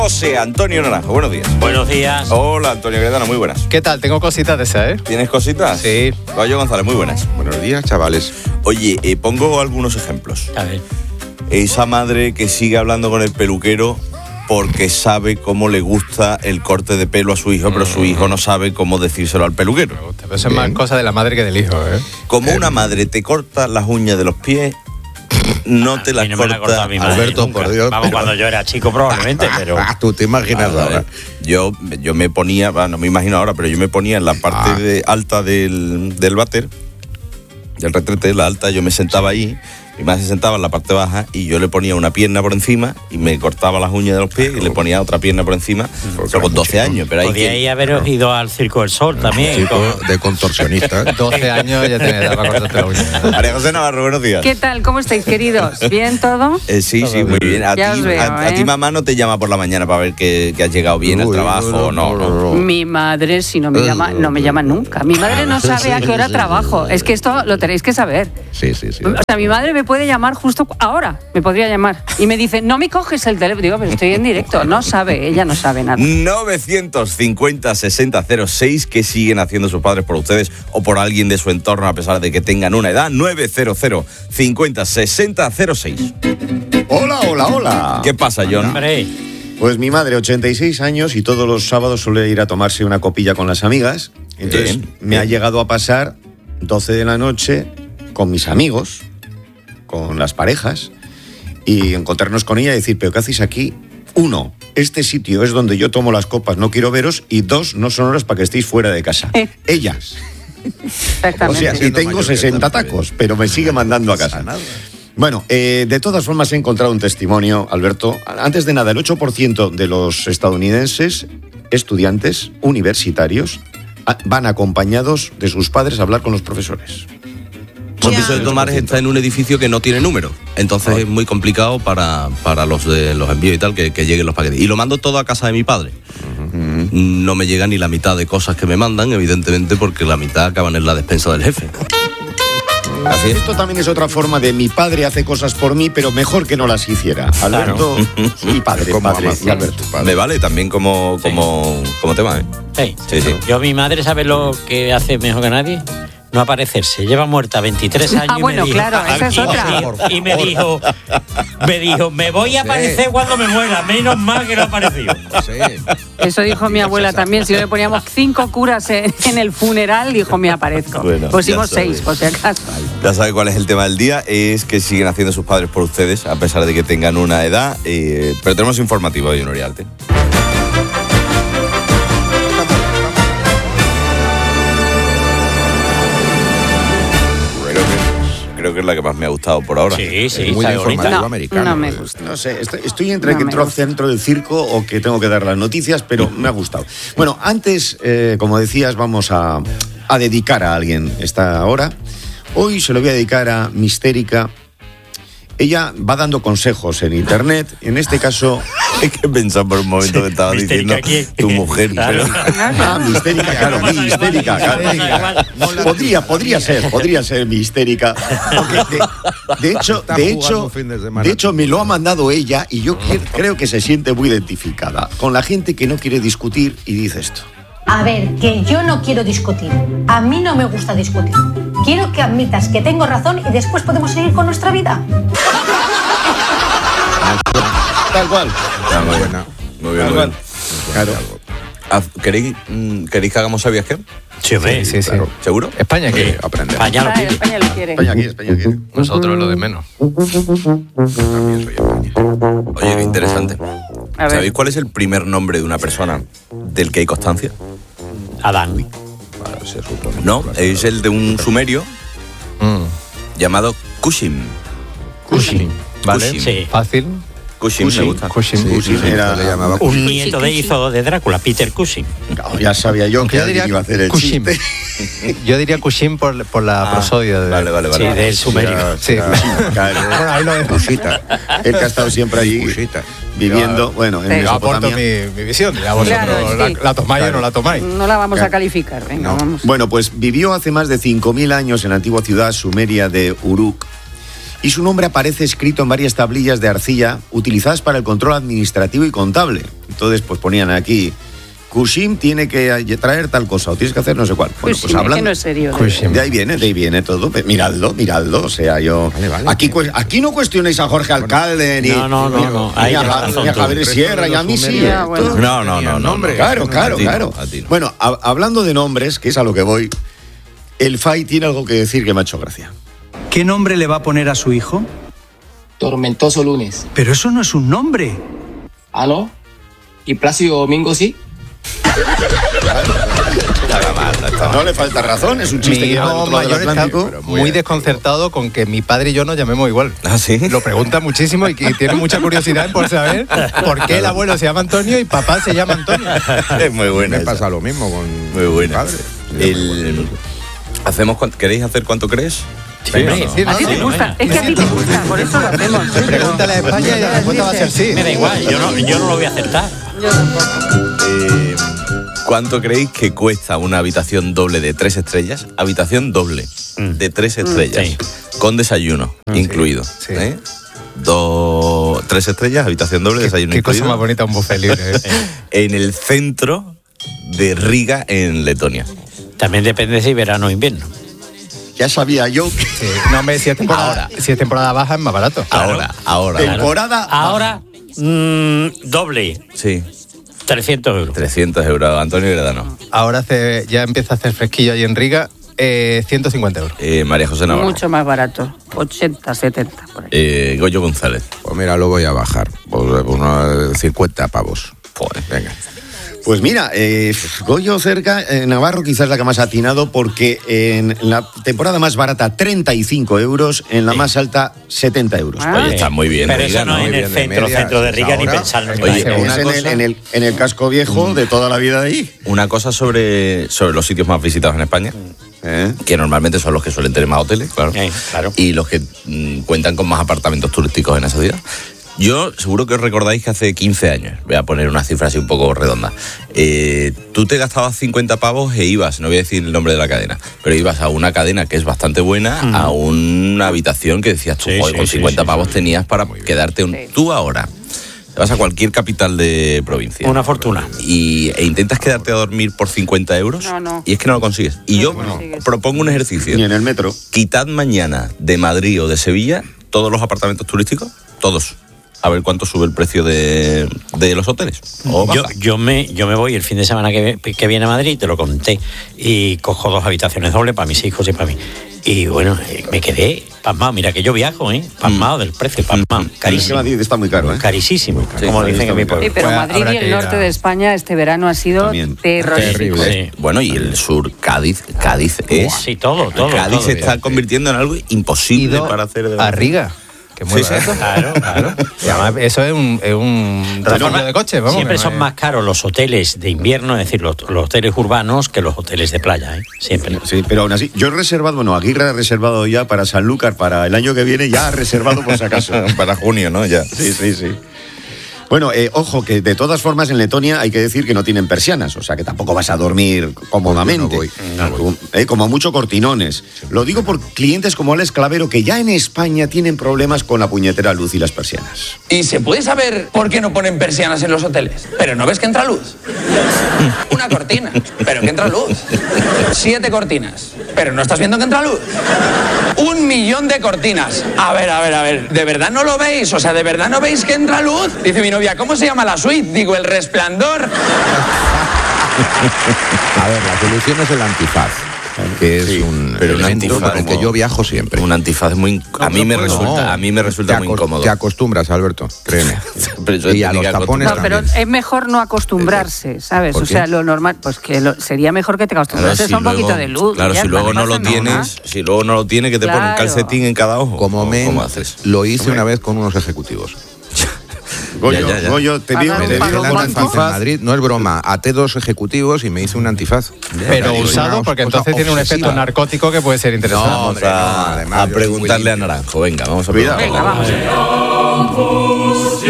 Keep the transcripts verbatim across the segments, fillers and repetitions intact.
José Antonio Naranjo, buenos días. Buenos días. Hola, Antonio Gredano, muy buenas. ¿Qué tal? Tengo cositas de esas, ¿eh? ¿Tienes cositas? Sí. Goyo González, muy buenas. Buenos días, chavales. Oye, eh, pongo algunos ejemplos. A ver. Esa madre que sigue hablando con el peluquero porque sabe cómo le gusta el corte de pelo a su hijo, pero su hijo no sabe cómo decírselo al peluquero. Pero eso es más cosa de la madre que del hijo, ¿eh? Como una madre te corta las uñas de los pies, no te las no me la corta corta mi madre Alberto, nunca. por Dios. Vamos, pero... cuando yo era chico probablemente, pero... Tú te imaginas Ah, ahora. Yo, yo me ponía, bueno, no me imagino ahora, pero yo me ponía en la parte Ah. de, alta del, del váter, del retrete, la alta, yo me sentaba ahí, mi madre se sentaba en la parte baja y yo le ponía una pierna por encima y me cortaba las uñas de los pies y le ponía otra pierna por encima, pero con doce años. Pero hay Podíais quien- haberos ido al Circo del Sol también. Chico con- de contorsionista. doce años ya tenés edad para cortarte la uña. María José Navarro, buenos días. ¿Qué tal? ¿Cómo estáis, queridos? ¿Bien todo? Eh, sí, sí, muy bien. A ti, Ya os veo, a, a ¿eh? ti mamá no te llama por la mañana para ver que, que has llegado bien al Uy, trabajo o no, no. Mi madre, si no me llama, no me llama nunca. Mi madre no sabe a qué hora trabajo. Es que esto lo tenéis que saber. Sí, sí, sí. O sea, mi madre me puede llamar justo ahora, me podría llamar. Y me dice, no me coges el teléfono. Digo, pero estoy en directo. No sabe, ella no sabe nada. novecientos cincuenta sesenta cero seis, ¿qué siguen haciendo sus padres por ustedes o por alguien de su entorno a pesar de que tengan una edad? novecientos cincuenta sesenta cero seis. Hola, hola, hola. ¿Qué pasa, John? Hombre, Pues mi madre, ochenta y seis años, y todos los sábados suele ir a tomarse una copilla con las amigas. Entonces Bien, me ha bien. llegado a pasar doce de la noche con mis amigos, con las parejas, y encontrarnos con ella y decir, ¿pero qué hacéis aquí? Uno, este sitio es donde yo tomo las copas, no quiero veros, y dos, no son horas para que estéis fuera de casa. Eh. Ellas. O Exactamente. sea, y Siendo tengo mayor que sesenta tanto, tacos, pero me sigue mandando a casa. Bueno, eh, de todas formas he encontrado un testimonio, Alberto. Antes de nada, el ocho por ciento de los estadounidenses, estudiantes universitarios, a- van acompañados de sus padres a hablar con los profesores. Un piso de Tomares está en un edificio que no tiene número, entonces es muy complicado para, para los de los envíos y tal que, que lleguen los paquetes. Y lo mando todo a casa de mi padre. No me llega ni la mitad de cosas que me mandan, evidentemente, porque la mitad acaban en la despensa del jefe. Así es. Esto también es otra forma de mi padre hace cosas por mí, pero mejor que no las hiciera. Alberto, mi padre, Como padre Amazon, y Alberto. tu padre. Me vale también como, como, como tema, ¿eh? sí. Sí, sí. Yo, mi madre, ¿sabe lo que hace mejor que nadie? No aparecerse. Lleva muerta veintitrés años. Ah, y bueno, me dijo, claro, esa es y- otra. Y, y me dijo, me dijo, me voy a aparecer cuando me muera. Menos mal que no apareció. Sí. Eso dijo mi abuela también. Si no le poníamos cinco curas en, en el funeral, dijo, me aparezco. Bueno, Pusimos ya sabes. seis, por si acaso. Ya sabe cuál es el tema del día, es que siguen haciendo sus padres por ustedes, a pesar de que tengan una edad, eh, pero tenemos informativo de Uriarte. Creo que, creo que es la que más me ha gustado por ahora. Sí, sí, Muy está bonita. informativo No, americano. no me eh. gusta. No sé, estoy, estoy entre No que me entro al gusta. centro del circo o que tengo que dar las noticias, pero me ha gustado. Bueno, antes, eh, como decías, vamos a, a dedicar a alguien esta hora. Hoy se lo voy a dedicar a Mistérica. Ella va dando consejos en internet. En este caso, Es que he pensado por un momento que estaba Mistérica, diciendo ¿quién? tu mujer, Claro. pero... ah, Mistérica, claro, No pasa Mistérica, igual, claro. no pasa igual. Podría, podría ser, podría ser Mistérica. Aunque de, de hecho, Está de jugando hecho, un fin de semana. de hecho, me lo ha mandado ella y yo que- creo que se siente muy identificada con la gente que no quiere discutir y dice esto. A ver, que yo no quiero discutir. A mí no me gusta discutir. Quiero que admitas que tengo razón y después podemos seguir con nuestra vida. Tal cual. Ah, muy bien, muy bien, Tal muy cual. bien. Claro. Ah, ¿Queréis, mm, ¿Queréis que hagamos ¿Sabías qué? Sí, hombre. Sí, sí, sí. Claro. ¿Seguro? España quiere. Aprender. España lo España, pide. España lo quiere. España aquí, España aquí. Nosotros es lo de menos. También soy España. Oye, qué interesante. A ver. ¿Sabéis cuál es el primer nombre de una persona del que hay constancia? Adán. Bueno, se supone. No, es el de un sumerio Mm. llamado Cushim. Cushing. ¿Vale? Cushing. Sí. Fácil. Cushim, me Cushing. gusta. Cushing. Sí, sí, sí, Era- le llamaba Un nieto de hijo de Drácula, Peter Cushing. No, ya sabía yo que Yo alguien diría iba a hacer el Cushing. chiste. Yo diría Cushing por, por la Ah, prosodia. De... Vale, vale, Sí, vale. del sumerio. Sí. Claro. Bueno, ahí lo dejo. Cusita. El que ha estado siempre allí Cusita. viviendo, bueno, en Sí. Yo aporto Mesopotamia. mi, mi visión. Ya vosotros Claro, la, sí. la tomáis o no la tomáis. No la vamos Claro. a calificar. Venga, No. vamos. Bueno, pues vivió hace más de cinco mil años en la antigua ciudad sumeria de Uruk. Y su nombre aparece escrito en varias tablillas de arcilla utilizadas para el control administrativo y contable. Entonces, pues ponían aquí, Cushing tiene que traer tal cosa, o tienes que hacer no sé cuál. Bueno, Cushing, pues es hablando, que no es serio. de ahí viene, de ahí viene todo. Miradlo, miradlo. O sea, yo. Vale, vale. Aquí, pues, aquí no cuestionéis a Jorge Alcalde, ni, No, no, no, no. ni Ahí a, tienes Ja- razón ni a tú. Javier Sierra, y a mí sí. Ya, bueno. todo. No, no, no, no. Hombre, Claro, claro, A ti no, claro. a ti no. Bueno, a- hablando de nombres, que es a lo que voy, el F A I tiene algo que decir que me ha hecho gracia. ¿Qué nombre le va a poner a su hijo? Tormentoso lunes. Pero eso no es un nombre. ¿Ah, no? ¿Y Plácido Domingo sí? No le falta razón, es un Mi chiste que va del hijo otro lado del mayor está Atlántico. muy desconcertado con que mi padre y yo nos llamemos igual. ¿Ah, sí? Lo pregunta muchísimo y que tiene mucha curiosidad por saber por qué el abuelo se llama Antonio y papá se llama Antonio. Es muy buena. Me esa. pasa lo mismo con Muy buena. mi padre. El- ¿Hacemos cuan- ¿Queréis hacer cuánto crees? Venga, Sí, sí, A no, ti no, te no. gusta, es que a ti te gusta, por eso lo hacemos. Pregúntale a España y la respuesta va a ser sí. Me da igual, yo no, yo no lo voy a acertar. Eh, ¿Cuánto creéis que cuesta una habitación doble de tres estrellas? Habitación doble de tres estrellas, sí. con desayuno incluido. sí. ¿eh? Dos, tres estrellas, habitación doble, desayuno Qué cosa incluido. más bonita un buffet libre. ¿eh? En el centro de Riga, en Letonia. También depende si verano o invierno. Ya sabía yo que Sí. No, hombre, si es, temporada, si es temporada baja es más barato. Ahora, ahora. temporada. Ahora, mm, doble, Sí, trescientos euros. trescientos euros. Antonio Gredano. Ahora hace, ya empieza a hacer fresquillo ahí en Riga, eh, ciento cincuenta euros. Eh, María José Navarro. Mucho más barato, ochenta, setenta, por ahí. Eh, Goyo González. Pues mira, lo voy a bajar. Pues unos cincuenta pavos. Joder. Venga. Pues mira, eh, Goyo cerca, eh, Navarro quizás la que más ha atinado porque en la temporada más barata treinta y cinco euros, en la más alta setenta euros. Ah. Oye, está muy bien. Pero Riga, eso no ¿no? es en Muy el bien, de centro, media, centro de pues Riga, ni ahora- pensarlo. ni Oye, nada. Es una en el, cosa- en, el, en el casco viejo de toda la vida de ahí. Una cosa sobre, sobre los sitios más visitados en España, ¿Eh? que normalmente son los que suelen tener más hoteles, claro, Eh, claro. y los que mm, cuentan con más apartamentos turísticos en esa ciudad. Yo seguro que os recordáis que hace quince años, voy a poner una cifra así un poco redonda, eh, tú te gastabas cincuenta pavos e ibas, no voy a decir el nombre de la cadena, pero ibas a una cadena que es bastante buena, a una habitación que decías tú, Sí, joder, sí, con sí, cincuenta sí, pavos tenías para quedarte un... Sí. Tú ahora te vas a cualquier capital de provincia. Una fortuna. Y, e intentas quedarte a dormir por cincuenta euros No, no. y es que no lo consigues. Y No yo lo consigues. propongo un ejercicio. Ni en el metro. Quitad mañana de Madrid o de Sevilla todos los apartamentos turísticos, todos. A ver cuánto sube el precio de, de los hoteles. O Yo, baja. yo, me, yo me voy el fin de semana que, ve- que viene a Madrid, te lo conté, y cojo dos habitaciones dobles para mis hijos y para mí. Y bueno, eh, me quedé pasmado. Mira que yo viajo, ¿eh? Pasmado del precio, pasmado. Es que Carísimo. Madrid está muy caro, ¿eh? Carísimo, Sí, como Madrid dicen está en mi muy caro. pueblo. Sí, pero Pues Madrid habrá y el que ir norte a- de España este verano ha sido También. terrorífico. Sí. Bueno, y el sur, Cádiz, Cádiz es... Sí, todo, todo. Cádiz todo. se está convirtiendo en algo imposible Ido para hacer... de a Riga, que es muy Sí, sí. barato. Claro, claro. Y además, eso es un, es un refugio de coche, vamos. Siempre que no son es- más caros los hoteles de invierno, es decir, los, los hoteles urbanos, que los hoteles de playa, ¿eh? Siempre. Sí, pero aún así, yo he reservado, bueno, Aguirre ha reservado ya para Sanlúcar para el año que viene, ya ha reservado por si acaso. para junio, ¿no? Ya. Sí, sí, sí. Bueno, eh, ojo, que de todas formas en Letonia hay que decir que no tienen persianas, o sea que tampoco vas a dormir cómodamente. Yo no voy, no voy. Como, eh, como mucho cortinones. Lo digo por clientes como Alex Clavero, que ya en España tienen problemas con la puñetera luz y las persianas. ¿Y se puede saber por qué no ponen persianas en los hoteles? ¿Pero no ves que entra luz? Una cortina, pero que entra luz. Siete cortinas, pero no estás viendo que entra luz. Un millón de cortinas. A ver, a ver, a ver, ¿de verdad no lo veis? O sea, ¿de verdad no veis que entra luz? Dice mi novia, ¿cómo se llama la suite? Digo, El Resplandor. A ver, la solución es el antifaz, que es Sí, un pero un elemento antifaz con el que como- yo viajo siempre. Un antifaz muy... inc- a mí me No, resulta, a mí me resulta te muy acos- incómodo. Te acostumbras, Alberto, créeme. Pero yo Y a tenía los que tapones No, pero también. es mejor no acostumbrarse, ¿sabes? ¿Por O sea, qué? lo normal, pues que lo- sería mejor que te Claro, acostumbrases si a un luego- poquito de luz. Claro, y ya si está, luego no lo pasa nada. tienes, si luego no lo tienes, que te ponen un Claro. calcetín en cada ojo. Como ¿O men, ¿Cómo haces? lo hice una vez con unos ejecutivos. Goyo, Ya, ya, ya. Goyo, te digo, Pagar te un digo pago con banco. antifaz. En Madrid, no es broma, até dos ejecutivos y me hice un antifaz. Pero Es usado, una porque cosa entonces tiene un efecto obsesiva. narcótico que puede ser interesante. No, Vamos hombre, a, no, además, a yo soy preguntarle a muy limpio. Naranjo. Venga, vamos a Cuidado. preguntarle. Venga, vamos.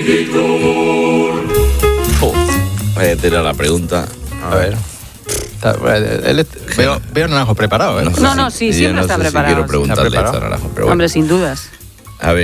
Oh, voy a tirar la pregunta. A ver. Está- él es- veo, veo Naranjo preparado, ¿eh? No, no, sí, yo siempre no está sé preparado. Si quiero preguntarle ¿Está esto a preparado? Naranjo, pero bueno. Hombre, sin dudas. A ver,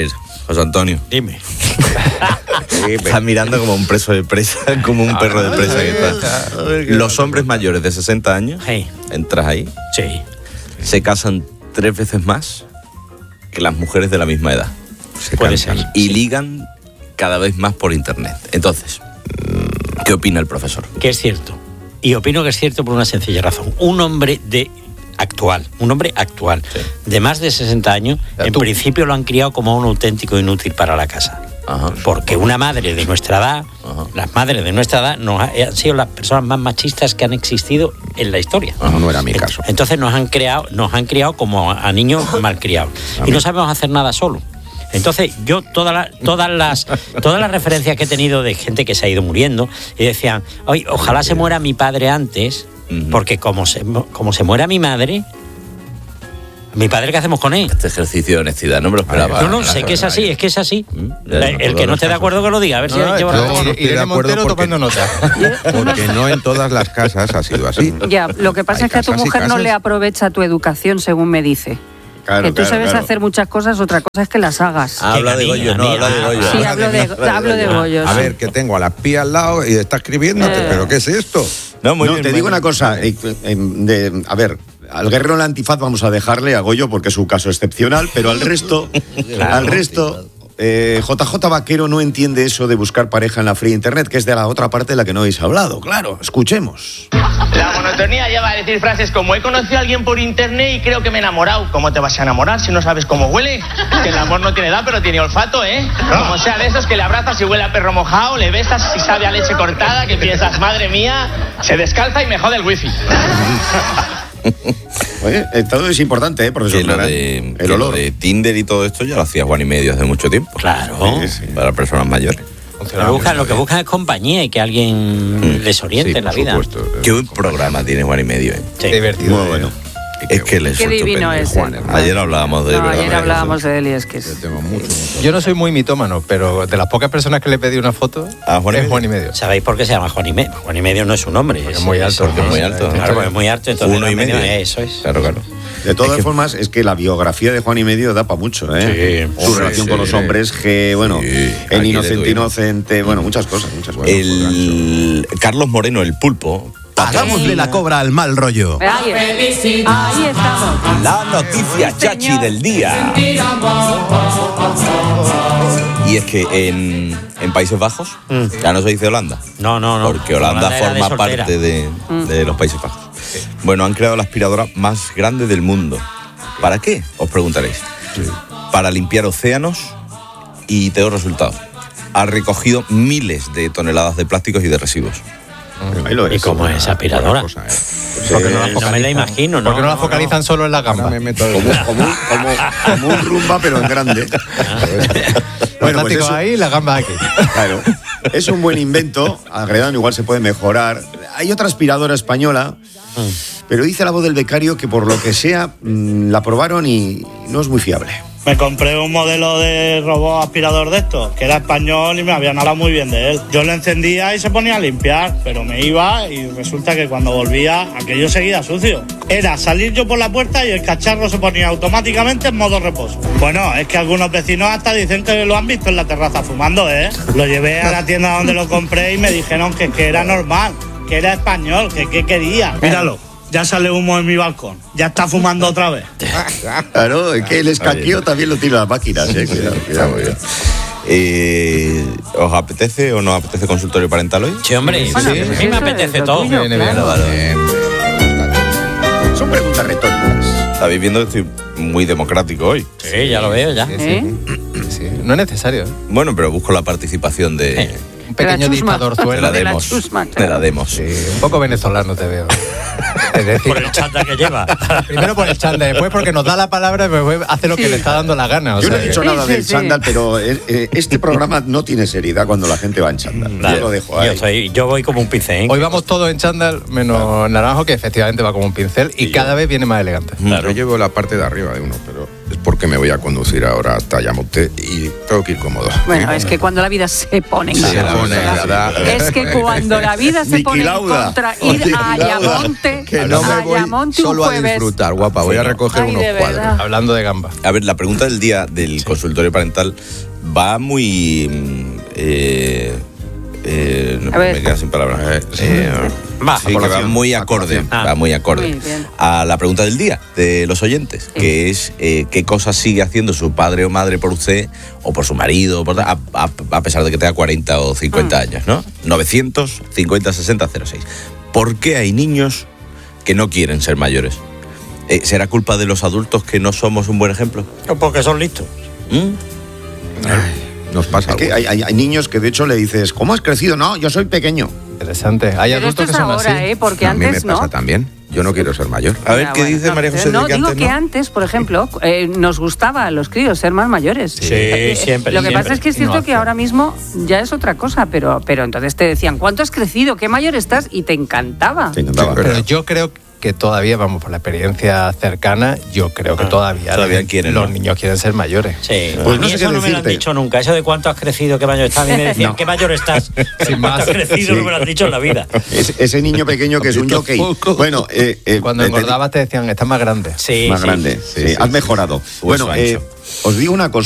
José Antonio. Dime. Estás mirando como un preso de presa, como un perro de presa que está. Los hombres mayores de sesenta años, Sí. entras ahí, Sí. se casan tres veces más que las mujeres de la misma edad. Se Puede cansan. ser. Y ligan cada vez más por internet. Entonces, ¿qué opina el profesor? Que es cierto. Y opino que es cierto por una sencilla razón. Un hombre de actual, un hombre actual, Sí. de más de sesenta años, Ya en tú. principio lo han criado como un auténtico inútil para la casa. Ajá. Porque una madre de nuestra edad, Ajá. las madres de nuestra edad, nos ha- han sido las personas más machistas que han existido en la historia. No, no era mi Ent- caso. Entonces nos han creado, nos han criado como a, a niños malcriados. Y no sabemos hacer nada solo. Entonces, yo todas las, todas las todas las referencias que he tenido de gente que se ha ido muriendo, y decían, oye, ojalá se muera mi padre antes, Ujú. porque como se, como se muera mi madre, ¿mi padre qué hacemos con él? Este ejercicio de honestidad no me lo esperaba. No, no, sé que es así, es que es así. Ya, La- no, el todos que no los esté de casos. acuerdo que lo diga, a ver si No, lleva no, razón. no, estoy Irene de acuerdo Montero porque- tomando nota. Porque no en todas las casas ha sido así. Ya, lo que pasa Hay es que a tu casas y mujer no casas. le aprovecha tu educación, según me dice. Claro, que tú claro, sabes claro. hacer muchas cosas, otra cosa es que las hagas. Habla de Que a mí, Goyo, a no, mí, habla de ah, Goyo. Sí, hablo de, hablo de Goyo. A sí. ver, que tengo a las pías al lado y está escribiéndote. Eh. ¿Pero qué es esto? No, muy no, bien, te muy digo bien. una cosa. eh, eh, de- a ver, al guerrero de la antifaz vamos a dejarle a Goyo porque es un caso excepcional, pero al resto, al resto, eh, J J Vaquero no entiende eso de buscar pareja en la fría internet, que es de la otra parte de la que no habéis hablado. Claro, escuchemos. La monotonía lleva a decir frases como he conocido a alguien por internet y creo que me he enamorado. ¿Cómo te vas a enamorar si no sabes cómo huele? Que el amor no tiene edad, pero tiene olfato, ¿eh? Como sea de esos que le abrazas y huele a perro mojado, le besas y sabe a leche cortada, que piensas, madre mía, se descalza y me jode el wifi. Oye, eh, todo es importante, ¿eh, profesor? Que lo Clara? de, El que lo olor. de Tinder y todo esto ya lo hacía Juan y Medio hace mucho tiempo. Claro. Sí, sí, para personas mayores. Pero buscan- lo que buscan es compañía y que alguien les oriente Sí, en la por vida. supuesto. Qué buen programa tiene Juan y Medio, ¿eh? Sí. Divertido. Muy bueno. Es que le Qué divino es. Juan, él. hermano. Ayer hablábamos de él, No, ¿verdad, ayer María hablábamos Jesús? de él y es que es... Tengo mucho, mucho. Yo no soy muy mitómano, pero de las pocas personas que le pedí una foto, ¿A Juan y es Medio? Juan y Medio. ¿Sabéis por qué se llama Juan y Medio? Juan y Medio no es un nombre. Es muy alto. porque es muy alto. Claro, porque es muy alto. Entonces Uno y Juan medio. Eso es. Claro, claro. De todas Es que- formas, es que la biografía de Juan y Medio da para mucho, ¿eh? Sí. Su Sí, relación sí. con los hombres, que, bueno, Sí, en aquí Inocente le doy. Inocente, bueno, muchas cosas, muchas cosas. El Carlos Moreno, el pulpo. Hagámosle la cobra al mal rollo. Ahí, es. Ahí estamos. La noticia Sí, chachi señor. del día. Y es que en, en Países Bajos, ya no se dice Holanda. No, no, no. Porque Holanda, era de forma soltera. parte de, de los Países Bajos. Bueno, han creado la aspiradora más grande del mundo. ¿Para qué? Os preguntaréis. Para limpiar océanos y te doy resultados. Ha recogido miles de toneladas de plásticos y de residuos. Ahí lo ¿Y es. cómo es esa aspiradora? Cosa, ¿eh? Porque no la no me la imagino, ¿no? Porque no la No, focalizan solo en la gamba. Ahora me meto Como, como, un- como, como un rumba, pero en grande. Los Bueno, pues plásticos eso- ahí y la gamba aquí. Claro. Es un buen invento. Agredano igual se puede mejorar. Hay otra aspiradora española, pero dice la voz del becario que por lo que sea mm, la probaron y no es muy fiable. Me compré un modelo de robot aspirador de estos, que era español y me habían hablado muy bien de él. Yo lo encendía y se ponía a limpiar, pero me iba y resulta que cuando volvía aquello seguía sucio. Era salir yo por la puerta y el cacharro se ponía automáticamente en modo reposo. Bueno, es que algunos vecinos hasta dicen que lo han visto en la terraza fumando, ¿eh? Lo llevé a la tienda donde lo compré y me dijeron que, que era normal, que era español, que qué quería. Míralo. Ya sale humo en mi balcón. Ya está fumando otra vez. Claro, es que el escaqueo también lo tiene las máquinas, ¿eh? Cuidado, cuidado. Muy bien. Eh, ¿Os apetece o no apetece consultorio parental hoy? Sí, hombre, Bueno, sí, pues a mí eso me es apetece lo todo. tuyo, Viene bien, claro. Vale. Son preguntas retóricas. Estáis viendo que estoy muy democrático hoy. Sí, ya lo veo, ya. ¿Eh? Sí, no es necesario. ¿eh? Bueno, pero busco la participación de, Un pequeño De la chusma. dictador de la suelo. de la demos. chusma, De claro. la demos. Sí, un poco venezolano te veo. Es decir, Por el chanda que lleva. primero por el chanda, después porque nos da la palabra y después hace lo que le está dando la gana. O Yo no sea he que- dicho Sí, nada sí, del sí. chándal, pero eh, eh, este programa no tiene seriedad cuando la gente va en chándal. Claro. Yo lo dejo ahí. Yo, soy, yo voy como un pincel. Hoy vamos todos en chándal, menos Naranjo, que efectivamente va como un pincel y cada vez viene más elegante. Yo llevo la parte de arriba de uno, pero es porque me voy a conducir ahora hasta Ayamonte y tengo que ir cómodo. Bueno, es que cuando la vida se pone en Se contra- pone, ¿verdad? Es que cuando la vida se Niki pone en Lauda. contra, ir Oye, a Lauda. Ayamonte, Que no me voy Ayamonte un solo a jueves. disfrutar, guapa. Voy a recoger Ay, unos de cuadros. verdad. Hablando de gamba. A ver, la pregunta del día del consultorio parental va muy... Eh, eh, no, A ver. me quedo sin palabras. Eh, Va, sí, que va muy acorde, Ah. va muy acorde Muy bien. a la pregunta del día de los oyentes, que es eh, qué cosas sigue haciendo su padre o madre por usted o por su marido, por, a, a- a pesar de que tenga cuarenta o cincuenta años, ¿no? novecientos cincuenta sesenta cero seis. ¿Por qué hay niños que no quieren ser mayores? Eh, ¿Será culpa de los adultos que no somos un buen ejemplo? Porque son listos. ¿Mm? Nos pasa Es que algo. hay, hay- hay niños que de hecho le dices, ¿cómo has crecido? No, yo soy pequeño. Interesante. Hay Pero esto adultos es que son ahora, así. ¿eh? Porque a mí me antes pasa no. también. Yo no quiero ser mayor. A ver, Ya, ¿qué bueno, dice no, María José no, de que digo antes que no? antes, por ejemplo, eh, nos gustaba a los críos ser más mayores. Sí, Eh, siempre, Lo que siempre. pasa es que es cierto No que hace. ahora mismo ya es otra cosa, pero, pero entonces te decían, ¿cuánto has crecido? ¿Qué mayor estás? Y te encantaba. Te encantaba. Pero yo creo que todavía, vamos, por la experiencia cercana, yo creo que todavía, Todavía los- quieren, los ¿no? niños quieren ser mayores. Sí. Pues a no mí sé eso qué no me lo han decirte. dicho nunca. Eso de cuánto has crecido, qué mayor estás. A mí me decían, No. ¿qué mayor estás? Sin ¿Cuánto más. has crecido? Sí. No me lo han dicho en la vida. Es- ese niño pequeño que es un jockey. Bueno, eh, eh, Cuando eh, te- engordabas te decían, estás más grande. Sí, más sí. grande. Sí, has mejorado. Hueso Bueno, eh, ancho. os digo una cosa.